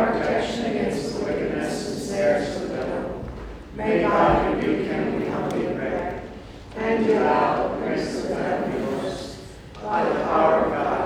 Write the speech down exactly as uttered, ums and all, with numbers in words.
our protection against the wickedness and snares of the devil. May God rebuke him, we humbly pray. And you, thou, Prince of the heavenly host, by the power of God,